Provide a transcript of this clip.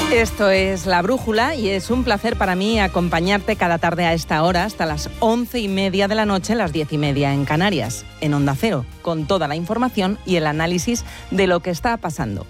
Esto es La Brújula y es un placer para mí acompañarte cada tarde a esta hora hasta las 11:30 de la noche, las 10:30 en Canarias, en Onda Cero, con toda la información y el análisis de lo que está pasando.